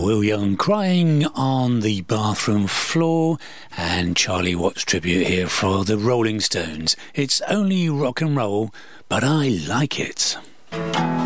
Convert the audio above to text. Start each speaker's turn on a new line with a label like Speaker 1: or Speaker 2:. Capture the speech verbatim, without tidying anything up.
Speaker 1: Will Young crying on the bathroom floor, and Charlie Watts tribute here for the Rolling Stones. It's only rock and roll, but I like it.